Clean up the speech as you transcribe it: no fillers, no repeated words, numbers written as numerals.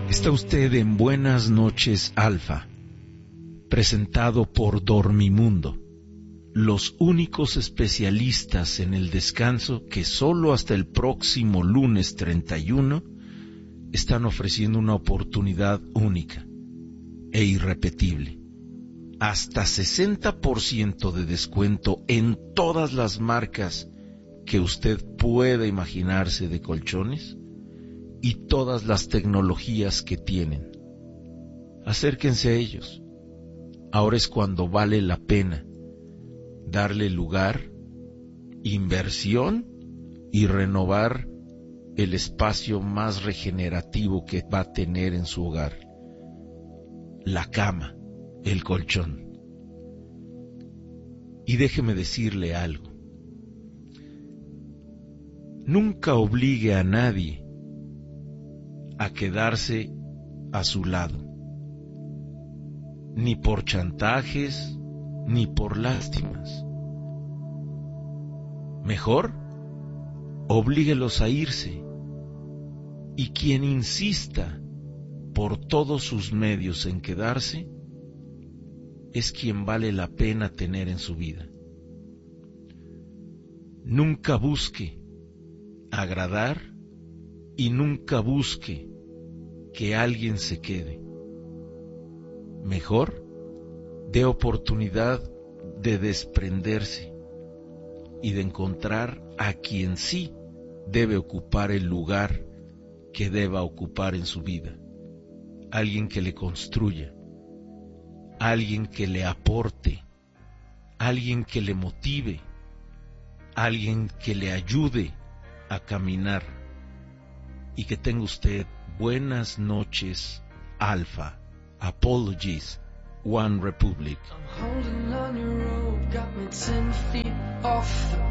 Está usted en Buenas noches, Alfa, presentado por Dormimundo, los únicos especialistas en el descanso que solo hasta el próximo lunes 31 están ofreciendo una oportunidad única e irrepetible. Hasta 60% de descuento en todas las marcas que usted pueda imaginarse de colchones y todas las tecnologías que tienen. Acérquense a ellos. Ahora es cuando vale la pena darle lugar, inversión y renovar el espacio más regenerativo que va a tener en su hogar. La cama, el colchón. Y déjeme decirle algo. Nunca obligue a nadie a quedarse a su lado, ni por chantajes, ni por lástimas. Mejor, oblíguelos a irse, y quien insista por todos sus medios en quedarse, es quien vale la pena tener en su vida. Nunca busque agradar y nunca busque que alguien se quede. Mejor, dé oportunidad de desprenderse y de encontrar a quien sí debe ocupar el lugar que deba ocupar en su vida. Alguien que le construya, alguien que le aporte, alguien que le motive, alguien que le ayude a caminar. Y que tenga usted buenas noches, Alfa. Apologies, One Republic. I'm holding on your rope, got me 10 feet off the